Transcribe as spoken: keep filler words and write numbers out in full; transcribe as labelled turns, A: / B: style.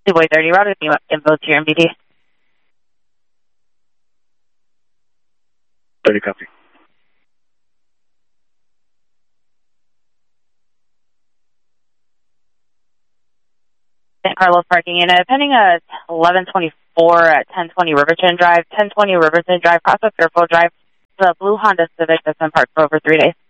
A: Boy thirty, routed info to your M V D.
B: thirty, copy.
A: San Carlos parking unit, pending a eleven twenty-four at ten twenty Riverton Drive, ten twenty Riverton Drive, cross up Fairfield Drive, the blue Honda Civic that's been parked for over three days.